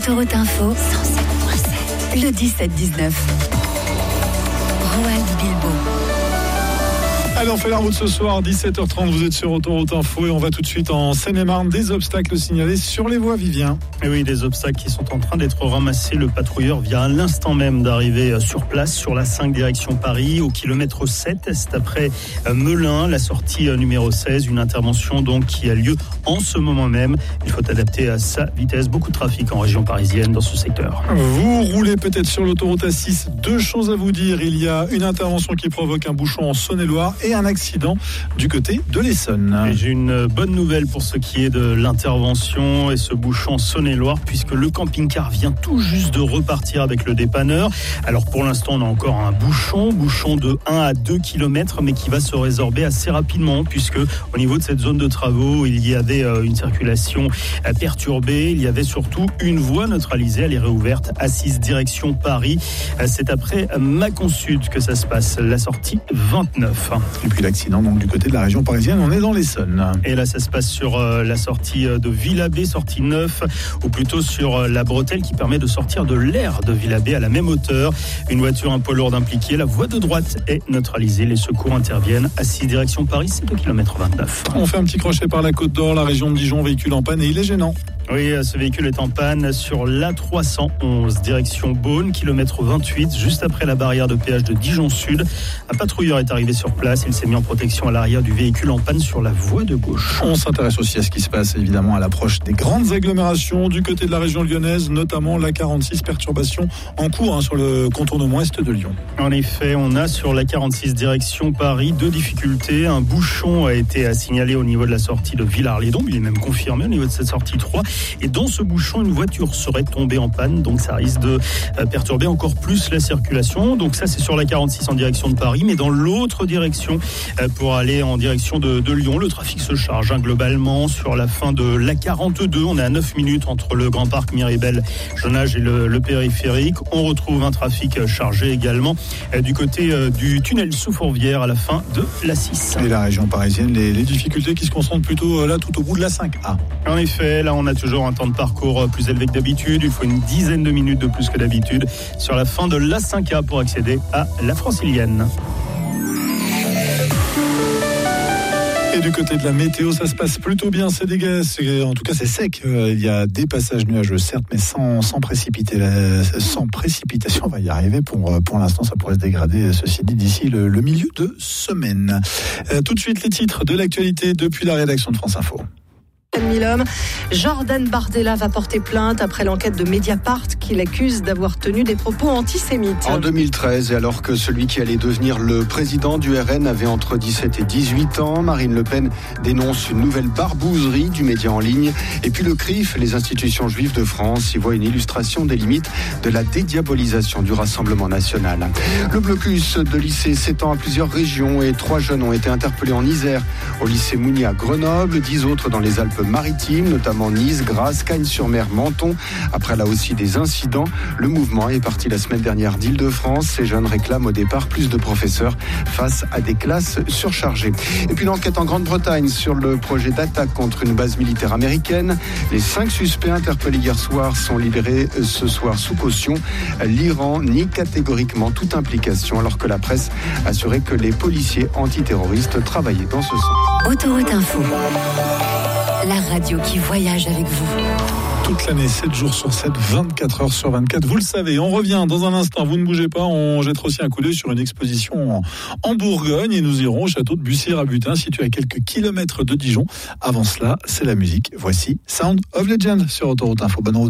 Autoroute Info, 107.7. Le 17-19. Roald Bilbo. Allez, on fait la route ce soir, 17h30, vous êtes sur Autoroute Info et on va tout de suite en Seine-et-Marne. Des obstacles signalés sur les voies, Vivien. Et oui, des obstacles qui sont en train d'être ramassés. Le patrouilleur vient à l'instant même d'arriver sur place, sur la 5 direction Paris, au kilomètre 7. C'est après Melun, la sortie numéro 16. Une intervention donc qui a lieu en ce moment même. Il faut adapter à sa vitesse. Beaucoup de trafic en région parisienne dans ce secteur. Vous roulez peut-être sur l'autoroute A6. Deux choses à vous dire. Il y a une intervention qui provoque un bouchon en Saône-et-Loire et un accident du côté de l'Essonne. Et j'ai une bonne nouvelle pour ce qui est de l'intervention et ce bouchon Saône-et-Loire, puisque le camping-car vient tout juste de repartir avec le dépanneur. Alors pour l'instant, on a encore un bouchon de 1 à 2 km, mais qui va se résorber assez rapidement, puisque au niveau de cette zone de travaux, il y avait une circulation perturbée. Il y avait surtout une voie neutralisée. Elle est réouverte à 6 direction Paris. C'est après Mâcon Sud que ça se passe, la sortie 29. Et puis l'accident donc du côté de la région parisienne, on est dans l'Essonne. Et là ça se passe sur la sortie de Villabé, sortie 9, ou plutôt sur la bretelle qui permet de sortir de l'aire de Villabé à la même hauteur. Une voiture un peu lourde impliquée, la voie de droite est neutralisée, les secours interviennent à 6 direction Paris, c'est au kilomètre 29. On fait un petit crochet par la Côte d'Or, la région de Dijon, véhicule en panne et il est gênant. Oui, ce véhicule est en panne sur l'A311, direction Beaune, kilomètre 28, juste après la barrière de péage de Dijon Sud. Un patrouilleur est arrivé sur place, il s'est mis en protection à l'arrière du véhicule en panne sur la voie de gauche. On s'intéresse aussi à ce qui se passe évidemment à l'approche des grandes agglomérations du côté de la région lyonnaise, notamment la 46, perturbation en cours sur le contournement est de Lyon. En effet, on a sur la 46 direction Paris 2 difficultés. Un bouchon a été signalé au niveau de la sortie de Villars-les-Dombes, il est même confirmé au niveau de cette sortie 3. Et dans ce bouchon, une voiture serait tombée en panne, donc ça risque de perturber encore plus la circulation. Donc ça, c'est sur la 46 en direction de Paris, mais dans l'autre direction, pour aller en direction de Lyon, le trafic se charge globalement sur la fin de la 42. On est à 9 minutes entre le Grand Parc Miribel, Jonage et le périphérique. On retrouve un trafic chargé également du côté du tunnel sous Fourvière à la fin de la 6. Et la région parisienne, les difficultés qui se concentrent plutôt là tout au bout de la 5A. En effet, là on a toujours un temps de parcours plus élevé que d'habitude. Il faut une dizaine de minutes de plus que d'habitude sur la fin de la 5A pour accéder à la Francilienne. Et du côté de la météo, ça se passe plutôt bien, c'est en tout cas c'est sec. Il y a des passages nuageux certes, mais sans précipitation. On va y arriver. Pour l'instant, ça pourrait se dégrader. Ceci dit, d'ici le milieu de semaine. Tout de suite, les titres de l'actualité depuis la rédaction de France Info. 1000 hommes. Jordan Bardella va porter plainte après l'enquête de Mediapart qui l'accuse d'avoir tenu des propos antisémites. En 2013, alors que celui qui allait devenir le président du RN avait entre 17 et 18 ans, Marine Le Pen dénonce une nouvelle barbouzerie du média en ligne. Et puis le CRIF, les institutions juives de France, y voient une illustration des limites de la dédiabolisation du Rassemblement national. Le blocus de lycée s'étend à plusieurs régions et 3 jeunes ont été interpellés en Isère, au lycée Mounier à Grenoble, 10 autres dans les Alpes-Maritimes, notamment Nice, Grasse, Cagnes-sur-Mer, Menton. Après là aussi des incidents, le mouvement est parti la semaine dernière d'Île-de-France. Ces jeunes réclament au départ plus de professeurs face à des classes surchargées. Et puis l'enquête en Grande-Bretagne sur le projet d'attaque contre une base militaire américaine. Les 5 suspects interpellés hier soir sont libérés ce soir sous caution. L'Iran nie catégoriquement toute implication alors que la presse assurait que les policiers antiterroristes travaillaient dans ce sens. Autoroute Info. La radio qui voyage avec vous. Toute l'année, 7 jours sur 7, 24 heures sur 24. Vous le savez, on revient dans un instant. Vous ne bougez pas, on jettera aussi un coup d'œil sur une exposition en Bourgogne et nous irons au château de Bussy-Rabutin, situé à quelques kilomètres de Dijon. Avant cela, c'est la musique. Voici Sound of Legend sur Autoroute Info. Bonne route.